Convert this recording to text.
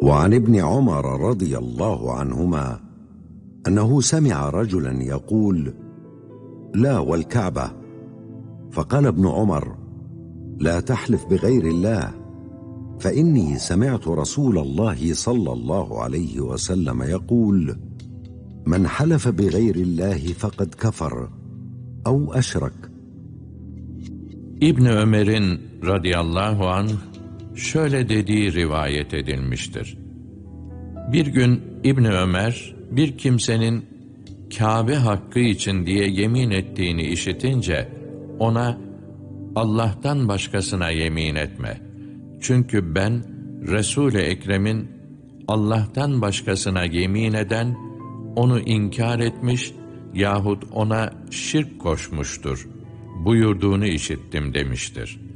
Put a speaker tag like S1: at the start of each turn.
S1: وعن ابن عمر رضي الله عنهما أنه سمع رجلا يقول: لا والكعبة. فقال ابن عمر: لا تحلف بغير الله، فإني سمعت رسول الله صلى الله عليه وسلم يقول: من حلف بغير الله فقد كفر أو أشرك.
S2: İbn Ömer'in radıyallahu anh şöyle dediği rivayet edilmiştir. Bir gün İbn Ömer bir kimsenin Kabe hakkı için diye yemin ettiğini işitince ona Allah'tan başkasına yemin etme. Çünkü ben Resul-i Ekrem'in Allah'tan başkasına yemin eden onu inkar etmiş yahut ona şirk koşmuştur buyurduğunu işittim demiştir.